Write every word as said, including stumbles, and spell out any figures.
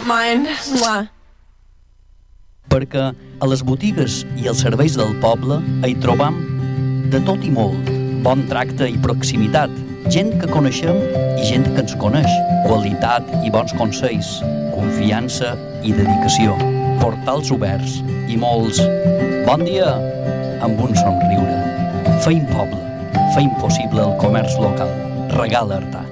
don't mind. Mwah. Perquè a les botigues i els serveis del poble hi trobam de tot i molt, bon tracte i proximitat, gent que coneixem i gent que ens coneix, qualitat i bons consells, confiança i dedicació, portals oberts i molts bon dia amb un somriure. Feim poble, feim possible el comerç local. Regala Artà.